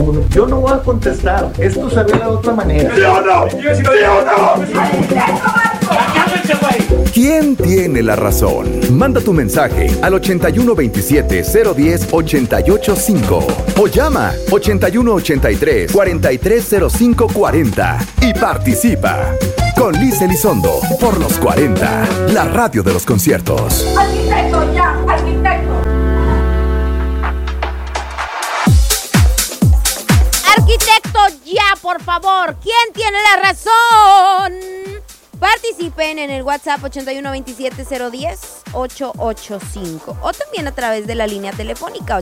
como yo no voy a contestar, esto se ve de otra manera. ¡Sí o no! ¡Sí o no! ¿Quién tiene la razón? Manda tu mensaje al 8127-010-885 o llama 8183-430540 y participa con Liz Elizondo por los 40, la radio de los conciertos. ¡Arquitecto, ya! ¡Arquitecto! Arquitecto, ya, por favor. ¿Quién tiene la razón? Participen en el WhatsApp 8127-010-885 o también a través de la línea telefónica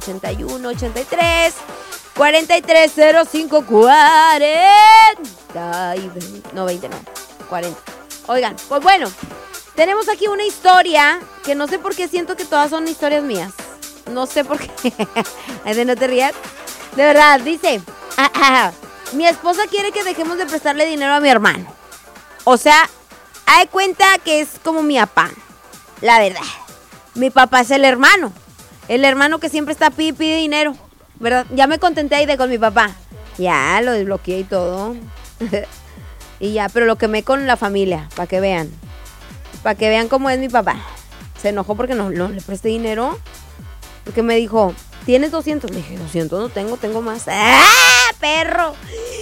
8183-430540. 40. Oigan, pues bueno, tenemos aquí una historia que no sé por qué siento que todas son historias mías. No sé por qué. No te rías. De verdad, dice, mi esposa quiere que dejemos de prestarle dinero a mi hermano. O sea, hay cuenta que es como mi papá, la verdad. Mi papá es el hermano que siempre está pide dinero, ¿verdad? Ya me contenté ahí con mi papá. Ya, lo desbloqueé y todo. Y ya, pero lo quemé con la familia, para que vean cómo es mi papá. Se enojó porque no le presté dinero, porque me dijo, ¿tienes 200? Le dije, 200 no tengo más. ¡Ah, perro!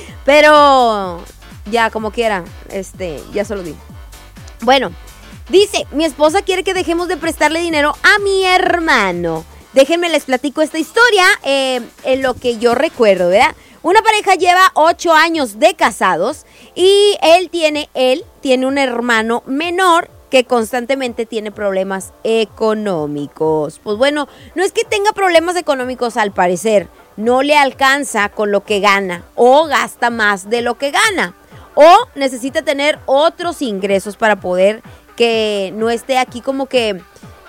Pero ya, como quiera, ya se lo di. Bueno, dice, mi esposa quiere que dejemos de prestarle dinero a mi hermano. Déjenme les platico esta historia en lo que yo recuerdo, ¿verdad? Una pareja lleva 8 años de casados y él tiene un hermano menor que constantemente tiene problemas económicos. Pues bueno, no es que tenga problemas económicos, al parecer, no le alcanza con lo que gana o gasta más de lo que gana. O necesita tener otros ingresos para poder que no esté aquí como que...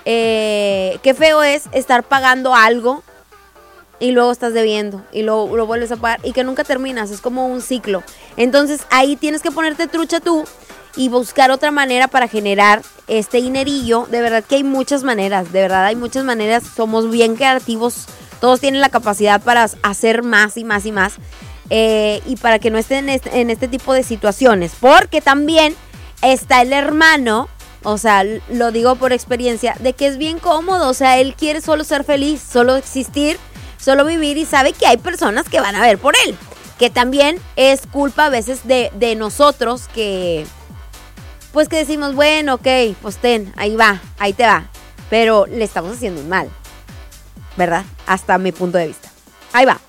qué feo es estar pagando algo y luego estás debiendo y lo vuelves a pagar y que nunca terminas. Es como un ciclo. Entonces ahí tienes que ponerte trucha tú y buscar otra manera para generar este dinerillo. De verdad que hay muchas maneras. Somos bien creativos. Todos tienen la capacidad para hacer más y más y más. Y para que no estén en este tipo de situaciones, porque también está el hermano, o sea, lo digo por experiencia, de que es bien cómodo, o sea, él quiere solo ser feliz, solo existir, solo vivir y sabe que hay personas que van a ver por él, que también es culpa a veces de nosotros que, pues que decimos, bueno, ok, pues ten, ahí te va, pero le estamos haciendo un mal, ¿verdad? Hasta mi punto de vista. Ahí va.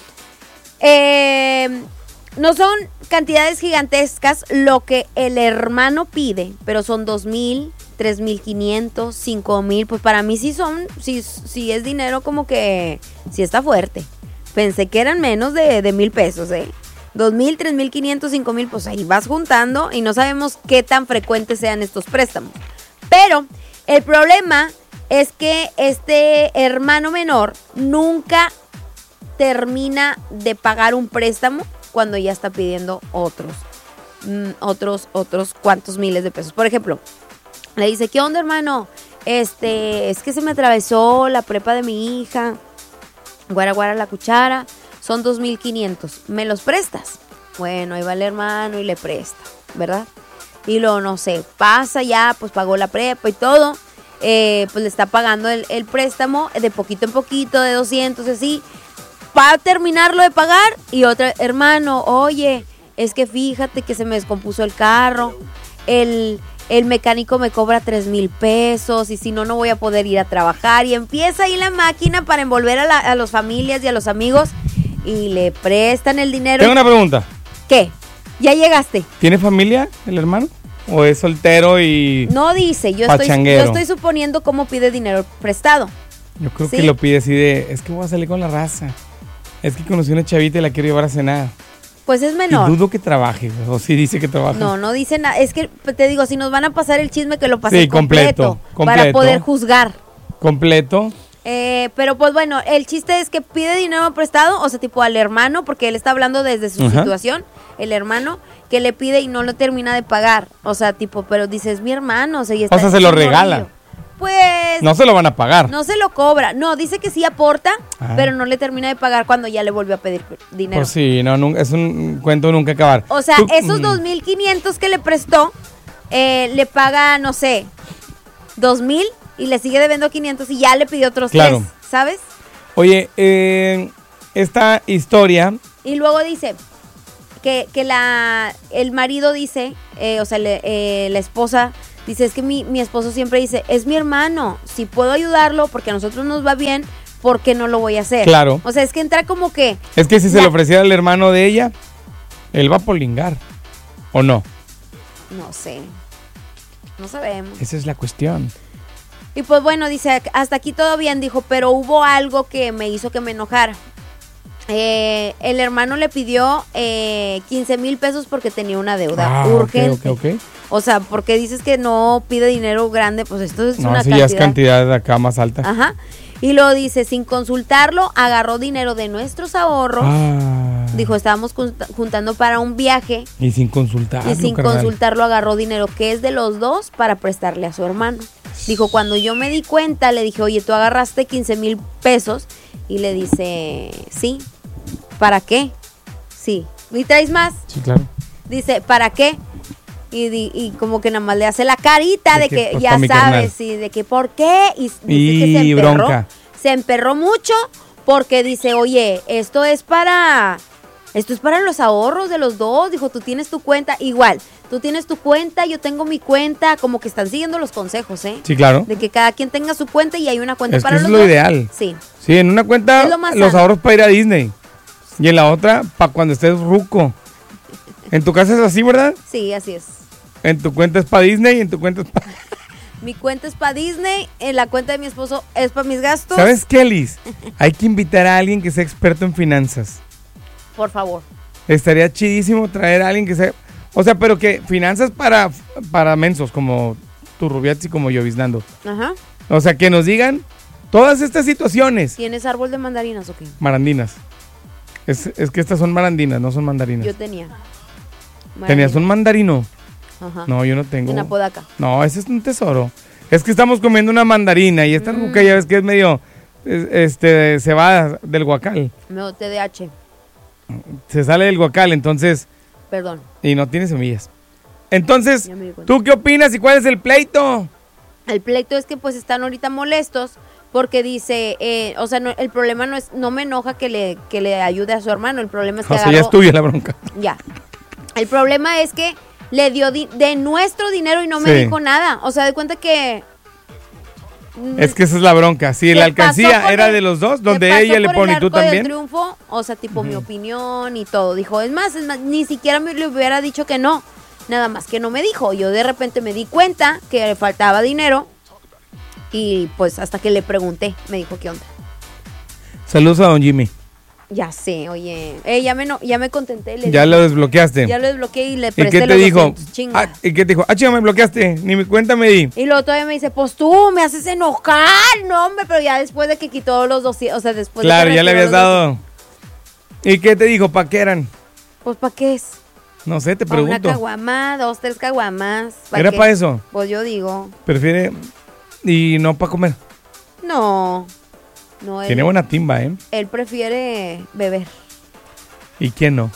No son cantidades gigantescas lo que el hermano pide, pero son 2,000, 3,500, 5,000. Pues para mí sí es dinero como que sí está fuerte. Pensé que eran menos de 1,000 pesos, 2,000, 3,500, 5,000, pues ahí vas juntando y no sabemos qué tan frecuentes sean estos préstamos. Pero el problema es que este hermano menor nunca termina de pagar un préstamo cuando ya está pidiendo otros cuantos miles de pesos. Por ejemplo, le dice, ¿qué onda, hermano? Es que se me atravesó la prepa de mi hija, guara la cuchara, son 2,500, ¿me los prestas? Bueno, ahí va el hermano y le presta, ¿verdad? Y luego, no sé, pasa ya, pues pagó la prepa y todo, pues le está pagando el préstamo de poquito en poquito, de 200, así, para terminarlo de pagar. Y otro, hermano, oye, es que fíjate que se me descompuso el carro, el mecánico me cobra 3,000 pesos y si no, no voy a poder ir a trabajar. Y empieza ahí la máquina para envolver a las familias y a los amigos y le prestan el dinero. Tengo una pregunta. ¿Qué? ¿Ya llegaste? ¿Tiene familia el hermano? ¿O es soltero y no dice, yo estoy suponiendo cómo pide dinero prestado. Yo creo que lo pide así de, es que voy a salir con la raza. Es que conocí una chavita y la quiero llevar a cenar. Pues es menor. Y dudo que trabaje, o sí dice que trabaja. No dice nada. Es que te digo, si nos van a pasar el chisme, que lo pasen completo para poder juzgar. Completo. Pero pues bueno, el chiste es que pide dinero prestado, o sea, tipo al hermano, porque él está hablando desde su situación, el hermano, que le pide y no lo termina de pagar. O sea, tipo, pero dices, mi hermano, o sea, y está, se lo regala. pues... No se lo van a pagar. No se lo cobra. No, dice que sí aporta, Ah. pero no le termina de pagar cuando ya le volvió a pedir dinero. Pues sí, no, es un cuento nunca acabar. O sea, Tú- esos 2,500 que le prestó, le paga, no sé, 2,000 y le sigue debiendo 500 y ya le pidió otros Claro. 3, ¿sabes? Oye, esta historia... Y luego dice que el marido dice, o sea, la esposa dice, es que mi esposo siempre dice, es mi hermano, si puedo ayudarlo porque a nosotros nos va bien, ¿por qué no lo voy a hacer? Claro. O sea, es que entra como que... Es que si se le ofreciera al hermano de ella, él va a polingar. ¿O no? No sé, no sabemos. Esa es la cuestión. Y pues bueno, dice, hasta aquí todo bien, dijo, pero hubo algo que me hizo que me enojara. El hermano le pidió 15,000 pesos porque tenía una deuda urgente. Ok. O sea, porque dices que no pide dinero grande, pues esto es No, una sí, cantidad. ya es cantidad de acá más alta. Ajá. Y luego dice, sin consultarlo, agarró dinero de nuestros ahorros. Ah. Dijo, estábamos juntando para un viaje. Y sin consultarlo, Y sin carnal. consultarlo agarró dinero que es de los dos para prestarle a su hermano. Dijo, cuando yo me di cuenta, le dije, oye, tú agarraste 15,000 pesos. Y le dice, sí. ¿Para qué? Sí. ¿Y traes más? Sí, claro. Dice, ¿para qué? Y como que nada más le hace la carita De de que, que pues, ya pa' mi carnal. sabes, sí, de que ¿por qué? Y dice que Y bronca. Se emperró mucho porque dice, oye, esto es para los ahorros de los dos. Dijo, tú tienes tu cuenta, igual, tú tienes tu cuenta, yo tengo mi cuenta, como que están siguiendo los consejos, ¿eh? Sí, claro. De que cada quien tenga su cuenta y hay una cuenta Es que para eso los es lo dos. ideal. Sí. Sí, en una cuenta Es lo más los sano. ahorros para ir a Disney. Y en la otra, para cuando estés ruco. En tu casa es así, ¿verdad? Sí, así es. En tu cuenta es para Disney y en tu cuenta es para... Mi cuenta es para Disney, la cuenta de mi esposo es para mis gastos. ¿Sabes qué, Liz? Hay que invitar a alguien que sea experto en finanzas. Por favor. Estaría chidísimo traer a alguien que sea... O sea, pero que finanzas para mensos, como tu Rubiazzi, como Lloviznando. Ajá. O sea, que nos digan todas estas situaciones. ¿Tienes árbol de mandarinas o qué? Marandinas. Es que estas son marandinas, no son mandarinas. Yo tenía. ¿Tenías un mandarino? Ajá. No, yo no tengo. En Apodaca. No, ese es un tesoro. Es que estamos comiendo una mandarina y esta ruca ya ves que es medio cebada del guacal. No, TDAH. Se sale del guacal, entonces, Perdón. y no tiene semillas. Entonces, Ya me di cuenta. ¿tú qué opinas y cuál es el pleito? El pleito es que pues están ahorita molestos porque dice, o sea, el problema no me enoja que le ayude a su hermano, el problema es que O sea, ya es tuya la bronca. Ya. El problema es que le dio de nuestro dinero y no me Sí. dijo nada. O sea, de cuenta que... Es que esa es la bronca. Sí, ¿Qué la pasó alcancía con era el- de los dos, qué donde pasó ella le por pone el y tú arco del también. triunfo? O sea, tipo mi opinión y todo. Dijo, es más, ni siquiera me le hubiera dicho que no. Nada más que no me dijo. Yo de repente me di cuenta que le faltaba dinero. Y pues hasta que le pregunté, me dijo qué onda. Saludos a don Jimmy. Ya sé, oye. Ya me contenté. Ya lo desbloqueaste. Ya lo desbloqueé y le ¿Y presté qué te los dijo? 200, chinga. Ah, ¿y qué te dijo? Ah, chica, me bloqueaste. Ni mi cuenta me di. Y luego todavía me dice, pues tú me haces enojar, no hombre, pero ya después de que quitó los 200, o sea, después Claro, de que ya le retiró habías los dado. ¿Y qué te dijo? ¿Para qué eran? 200, pues ¿para qué es? No sé, te Para una pregunto. caguama, 2, 3 caguamas. ¿Era qué? para eso? Pues yo digo, Prefiere. Y no para comer. no, Tiene buena timba, ¿eh? él prefiere beber. ¿Y quién no?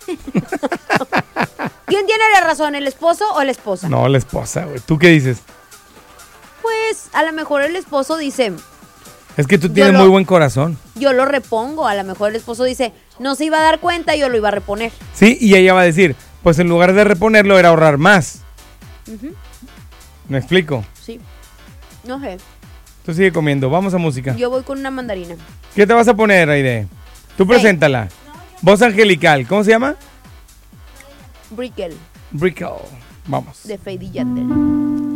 ¿Quién tiene la razón, el esposo o la esposa? No, la esposa, güey. ¿Tú qué dices? Pues a lo mejor el esposo dice, Es que tú tienes muy buen corazón. yo lo repongo, a lo mejor el esposo dice, no se iba a dar cuenta, yo lo iba a reponer. Sí, y ella va a decir, pues en lugar de reponerlo era ahorrar más. ¿Me explico? Sí, no sé, Tú sigue comiendo. Vamos a música. yo voy con una mandarina. ¿Qué te vas a poner, Aide? Tú preséntala. Voz angelical. ¿Cómo se llama? Brickell, Brickle. Vamos. de Fade y Yandel.